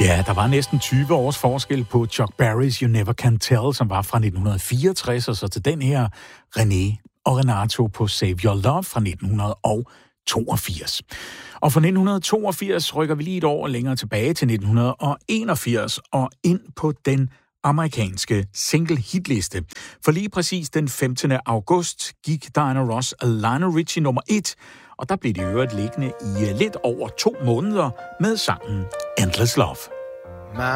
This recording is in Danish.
Ja, der var næsten 20 års forskel på Chuck Berrys You Never Can Tell, som var fra 1964, og så til den her René og Renato på Save Your Love fra 1982. Og fra 1982 rykker vi lige et år længere tilbage til 1981 og ind på den amerikanske single-hitliste. For lige præcis den 15. august gik Diana Ross og Lionel Richie nummer 1, og der blev de øvrigt liggende i lidt over 2 måneder med sangen Endless Love.